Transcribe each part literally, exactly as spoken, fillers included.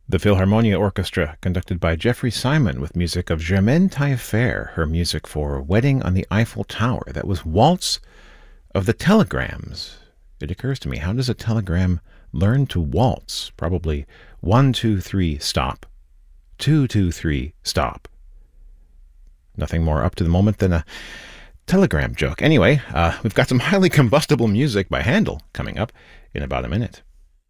The Philharmonia Orchestra, conducted by Jeffrey Simon with music of Germaine Taillefer, her music for Wedding on the Eiffel Tower. That was Waltz of the Telegrams. It occurs to me, how does a telegram learn to waltz? Probably one, two, three, stop. Two, two, three, stop. Nothing more up to the moment than a telegram joke. Anyway, uh, we've got some highly combustible music by Handel coming up in about a minute.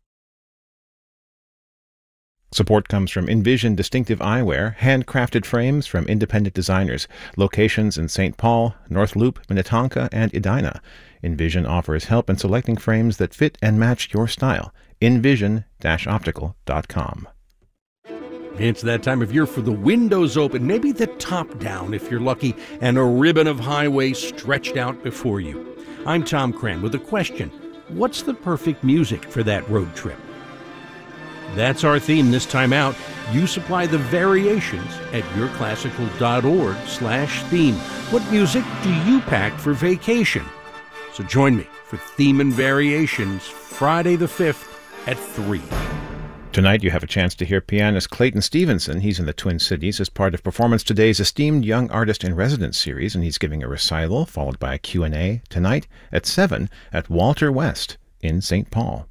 Support comes from Envision Distinctive Eyewear, handcrafted frames from independent designers. Locations in Saint Paul, North Loop, Minnetonka, and Edina. Envision offers help in selecting frames that fit and match your style. envision dash optical dot com. It's that time of year for the windows open, maybe the top down if you're lucky, and a ribbon of highway stretched out before you. I'm Tom Cran with a question. What's the perfect music for that road trip? That's our theme this time out. You supply the variations at yourclassical.org slash theme. What music do you pack for vacation? So join me for Theme and Variations Friday the fifth at three. Tonight you have a chance to hear pianist Clayton Stevenson. He's in the Twin Cities as part of Performance Today's Esteemed Young Artist in Residence series, and he's giving a recital followed by a Q and A tonight at seven at Walter West in Saint Paul.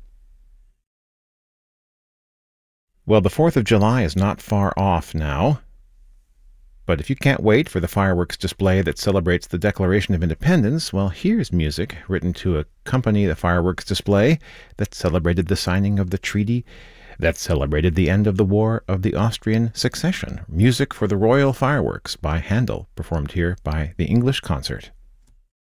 Well, the fourth of July is not far off now, but if you can't wait for the fireworks display that celebrates the Declaration of Independence, well, here's music written to accompany the fireworks display that celebrated the signing of the treaty that celebrated the end of the War of the Austrian Succession. Music for the Royal Fireworks by Handel, performed here by the English Concert.